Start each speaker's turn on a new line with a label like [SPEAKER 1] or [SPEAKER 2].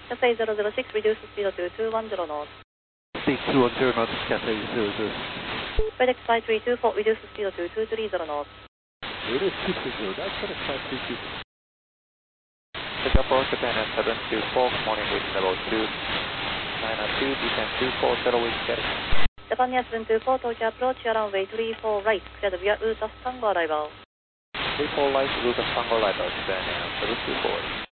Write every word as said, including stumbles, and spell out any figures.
[SPEAKER 1] Cathay zero zero six, reduce speed to two one zero knots.
[SPEAKER 2] Speed two one zero knots, Cathay zero zero six.
[SPEAKER 1] FedEx five three two four, reduce speed to two three zero knots.
[SPEAKER 2] It is two three zero, that's FedEx five three two.
[SPEAKER 3] Singapore, Japan seven two four, morning wind level two. nine two, descend two four zero, wind steady.
[SPEAKER 1] Japan seven two four, Tokyo approach, runway three four right, cleared via route of Tango arrival.
[SPEAKER 3] three four right, route of Tango arrival, Japan seven two four.